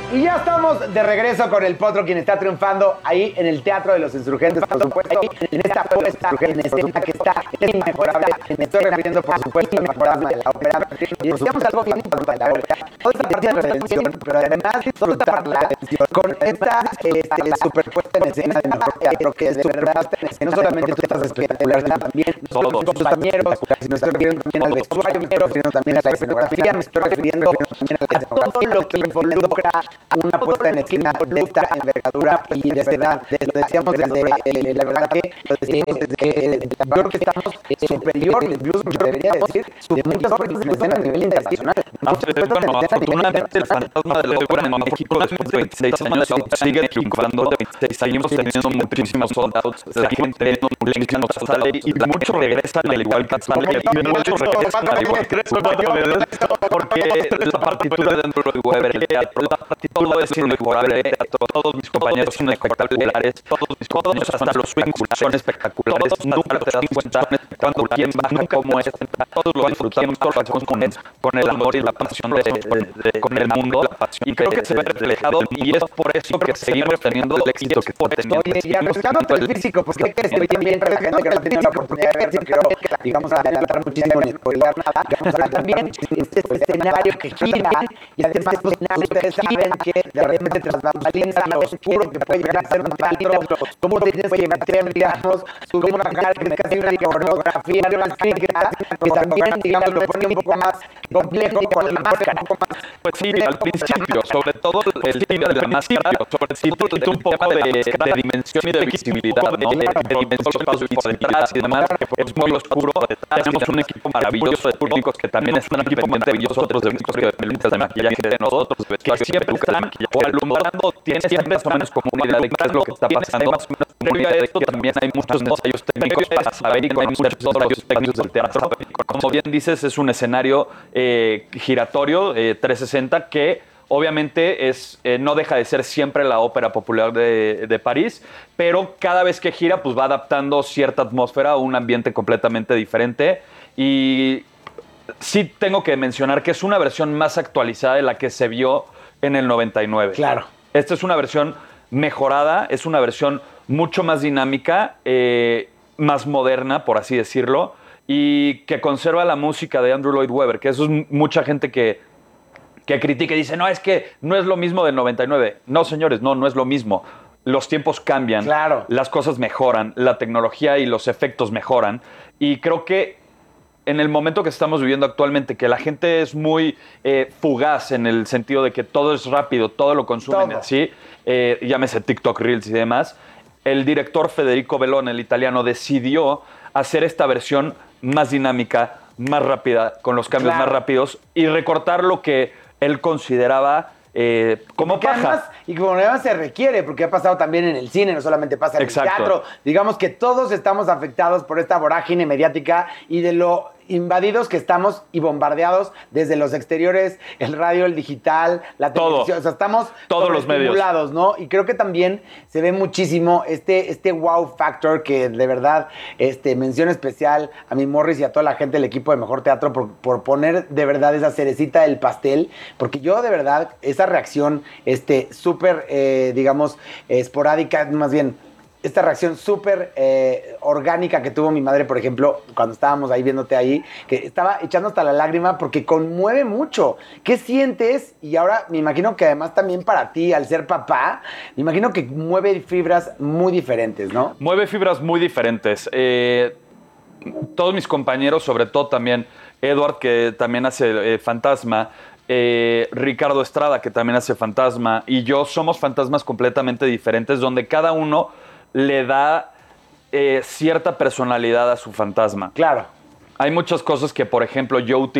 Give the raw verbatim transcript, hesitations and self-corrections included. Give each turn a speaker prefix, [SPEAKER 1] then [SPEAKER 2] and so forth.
[SPEAKER 1] Y ya estamos de regreso con el Potro, quien está triunfando ahí en el Teatro de los Insurgentes, por supuesto, en esta puesta en escena que está inmejorable. Me estoy refiriendo, por supuesto, al mejorable de la ópera. Y decíamos algo bien importante de la ópera. Toda esta parte de redención, pero además disfrutarla con esta este, superpuesta en escena de mejor teatro, que es de verdad, no solamente tú estás espectacular, también todos tus compañeros, me estoy refiriendo también al vestuario, me estoy refiriendo también a la escenografía, me estoy refiriendo también a todo lo que involucra una puesta en escena de esta envergadura y de esta edad. Lo decíamos desde, eh, la verdad que lo decíamos desde que eh, yo creo que estamos superior, incluso me debería decir, de muchas puestas en escena a nivel internacional.
[SPEAKER 2] Bueno, afortunadamente el fantasma de la ópera en México después de veintiséis años sigue triunfando. Seguimos teniendo muchísimos soldados, la gente nos sale y muchos regresan al igual que sale y muchos regresan al igual que sale porque la partitura de Andrew Lloyd Webber, el teatro, la partitura es inmejorable, todos mis compañeros son espectaculares, todos mis compañeros hasta los swings son espectaculares, nunca te das cuenta cuando quién va, nunca cómo es, todos lo disfrutamos, todos lo hacemos con, con el amor y la pasión de, de, de, con el mundo, la pasión, y creo que se ve reflejado y es por eso que seguimos teniendo el éxito que tenemos.
[SPEAKER 1] Y acostándote el físico, porque hay que decir bien para la gente que no ha tenido la oportunidad de ver, si quiero, digamos, adelantar muchísimo sin spoiler nada, digamos, también este escenario que gira, y además ustedes saben que de repente tras bambalinas lo oscuro que puede llegar a ser un teatro, cómo tienes que meter, digamos, subir una cara que casi una coreografía, una crítica, que también, digamos, lo pone un poco más complejo con la máscara.
[SPEAKER 2] Pues sí, al principio, sobre todo el tiro de la máscara, sobre todo un poco de, de dimensión y de visibilidad, ¿no? de, de dimensión por detrás y demás, es muy oscuro. Tenemos un equipo maravilloso de técnicos que también es un equipo maravilloso, otros de de maquillaje de nosotros, que siempre están o alumbrando, tiene siempre más o menos como una idea de qué es lo que está pasando. Previo a esto también hay muchos ensayos técnicos para saber y hay muchos ensayos técnicos del teatro. Como bien dices, es un escenario eh, giratorio, eh, trescientos sesenta, que obviamente es, eh, no deja de ser siempre la ópera popular de, de París, pero cada vez que gira pues va adaptando cierta atmósfera a un ambiente completamente diferente. Y sí tengo que mencionar que es una versión más actualizada de la que se vio en el noventa y nueve.
[SPEAKER 1] Claro.
[SPEAKER 2] Esta es una versión mejorada, es una versión mucho más dinámica, eh, más moderna, por así decirlo, y que conserva la música de Andrew Lloyd Webber, que eso es mucha gente que, que critica y dice, no, es que no es lo mismo del noventa y nueve. No, señores, no, no es lo mismo. Los tiempos cambian,
[SPEAKER 1] claro,
[SPEAKER 2] las cosas mejoran, la tecnología y los efectos mejoran, y creo que en el momento que estamos viviendo actualmente, que la gente es muy eh, fugaz en el sentido de que todo es rápido, todo lo consumen
[SPEAKER 1] todo.
[SPEAKER 2] así, eh, llámese TikTok Reels y demás, el director Federico Bellone, el italiano, decidió hacer esta versión más dinámica, más rápida, con los cambios
[SPEAKER 1] claro.
[SPEAKER 2] más rápidos y recortar lo que él consideraba Eh, como paja.
[SPEAKER 1] Además, y como además se requiere, porque ha pasado también en el cine, no solamente pasa en
[SPEAKER 2] Exacto.
[SPEAKER 1] el teatro. Digamos que todos estamos afectados por esta vorágine mediática y de lo invadidos que estamos y bombardeados desde los exteriores, el radio, el digital, la televisión.
[SPEAKER 2] Todo.
[SPEAKER 1] O sea, estamos
[SPEAKER 2] todos los medios,
[SPEAKER 1] ¿no? Y creo que también se ve muchísimo este, este wow factor que de verdad, este, mención especial a mi Morris y a toda la gente del equipo de Mejor Teatro por, por poner de verdad esa cerecita del pastel, porque yo de verdad, esa reacción este, súper, eh, digamos, esporádica, más bien, esta reacción súper eh, orgánica que tuvo mi madre, por ejemplo, cuando estábamos ahí viéndote ahí, que estaba echando hasta la lágrima porque conmueve mucho. ¿Qué sientes? Y ahora me imagino que además también para ti, al ser papá, me imagino que mueve fibras muy diferentes, ¿no?
[SPEAKER 2] Mueve fibras muy diferentes. Eh, todos mis compañeros, sobre todo también Edward, que también hace eh, Fantasma, eh, Ricardo Estrada, que también hace Fantasma, y yo somos fantasmas completamente diferentes, donde cada uno le da eh, cierta personalidad a su fantasma.
[SPEAKER 1] Claro.
[SPEAKER 2] Hay muchas cosas que, por ejemplo, yo utilizo